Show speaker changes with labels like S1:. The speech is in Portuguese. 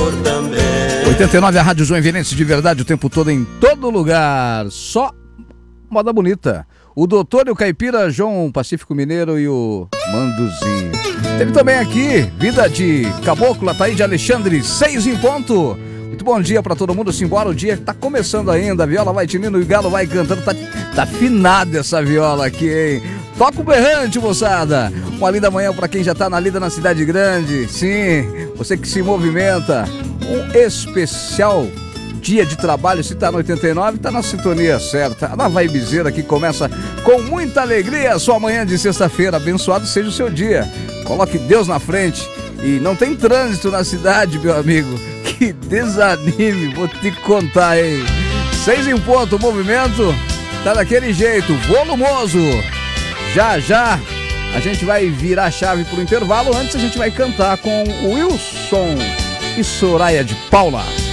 S1: amor também.
S2: 89, a Rádio Joinvilense de verdade o tempo todo, em todo lugar. Só moda bonita. O Doutor e o Caipira, João Pacífico Mineiro e o Manduzinho. Teve também aqui, Vida de Caboclo, Ataíde Alexandre, 6 em ponto. Muito bom dia pra todo mundo, simbora, o dia tá começando ainda, a viola vai tinindo e o galo vai cantando, tá afinada essa viola aqui, hein? Toca o berrante, moçada. Uma linda manhã pra quem já tá na lida na cidade grande, sim, você que se movimenta. Um especial dia de trabalho, se tá no 89, tá na sintonia certa. Na Vibezeira que começa com muita alegria a sua manhã de sexta-feira. Abençoado seja o seu dia. Coloque Deus na frente. E não tem trânsito na cidade, meu amigo. Que desanime, vou te contar, hein? 6 em ponto, o movimento tá daquele jeito, volumoso. Já, já, a gente vai virar a chave pro intervalo. Antes a gente vai cantar com o Wilson e Soraya de Paula.